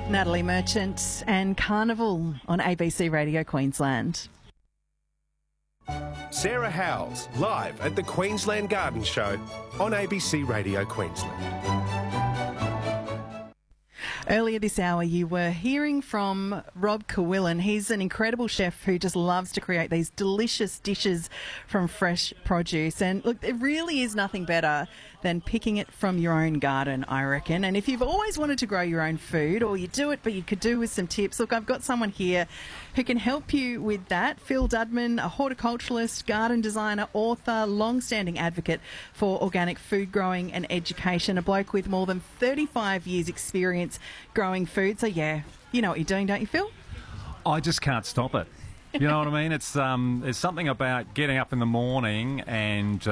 Natalie Merchant and Carnival on ABC Radio Queensland. Sarah Howells, live at the Queensland Garden Show on ABC Radio Queensland. Earlier this hour, you were hearing from Rob Kewillan. He's an incredible chef who just loves to create these delicious dishes from fresh produce. And look, there really is nothing better than picking it from your own garden, I reckon. And if you've always wanted to grow your own food, or you do it, but you could do with some tips, look, I've got someone here who can help you with that. Phil Dudman, a horticulturalist, garden designer, author, long-standing advocate for organic food growing and education, a bloke with more than 35 years' experience growing food. So, yeah, you know what you're doing, don't you, Phil? I just can't stop it. You know what I mean? It's there's something about getting up in the morning and